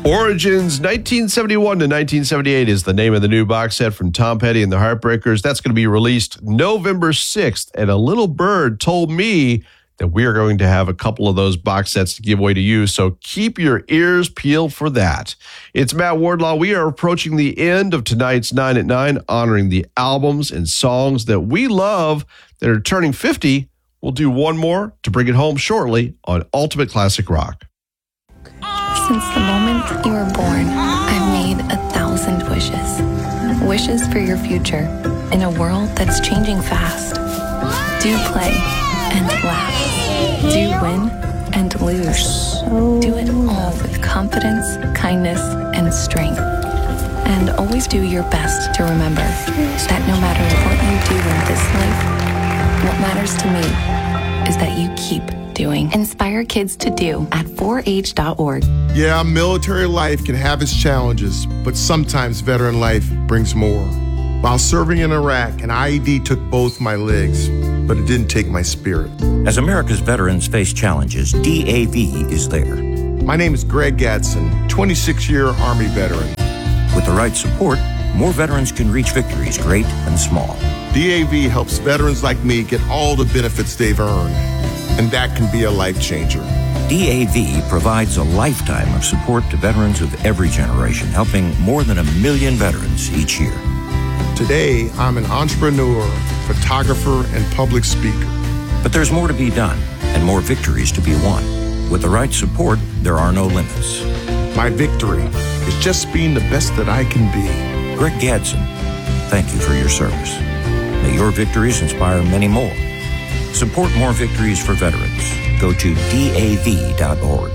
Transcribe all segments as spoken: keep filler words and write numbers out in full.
Origins nineteen seventy-one to nineteen seventy-eight is the name of the new box set from Tom Petty and the Heartbreakers. That's going to be released November sixth. And a little bird told me that we are going to have a couple of those box sets to give away to you. So keep your ears peeled for that. It's Matt Wardlaw. We are approaching the end of tonight's nine at nine, honoring the albums and songs that we love that are turning fifty. We'll do one more to bring it home shortly on Ultimate Classic Rock. Since the moment you were born, I've made a thousand wishes. Wishes for your future in a world that's changing fast. Do play and laugh. Do win and lose. Do it all with confidence, kindness, and strength. And always do your best to remember that no matter what you do in this life, what matters to me is that you keep doing. Inspire kids to do at four H dot org. Yeah, military life can have its challenges, but sometimes veteran life brings more. While serving in Iraq, an I E D took both my legs, but it didn't take my spirit. As America's veterans face challenges, D A V is there. My name is Greg Gadsden, twenty-six-year Army veteran. With the right support, more veterans can reach victories, great and small. D A V helps veterans like me get all the benefits they've earned, and that can be a life changer. D A V provides a lifetime of support to veterans of every generation, helping more than a million veterans each year. Today, I'm an entrepreneur, photographer, and public speaker. But there's more to be done and more victories to be won. With the right support, there are no limits. My victory is just being the best that I can be. Greg Gadsden, thank you for your service. May your victories inspire many more. Support more victories for veterans. Go to D A V dot org.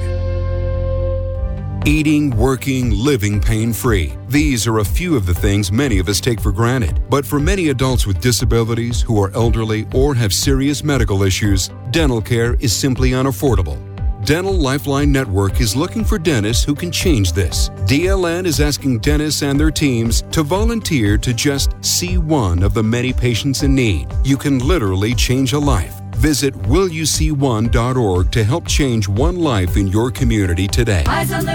Eating, working, living pain-free. These are a few of the things many of us take for granted. But for many adults with disabilities who are elderly or have serious medical issues, dental care is simply unaffordable. Dental Lifeline Network is looking for dentists who can change this. D L N is asking dentists and their teams to volunteer to just see one of the many patients in need. You can literally change a life. Visit will you see one dot org to help change one life in your community today.